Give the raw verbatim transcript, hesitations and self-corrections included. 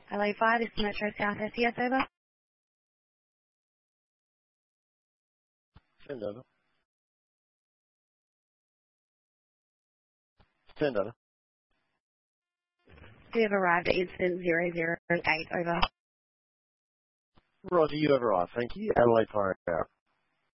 L A five, this is Metro South S E S, over. Send over. Send over. We have arrived at incident zero zero eight, over. Roger, you have arrived. Thank you. Adelaide Fire Tower.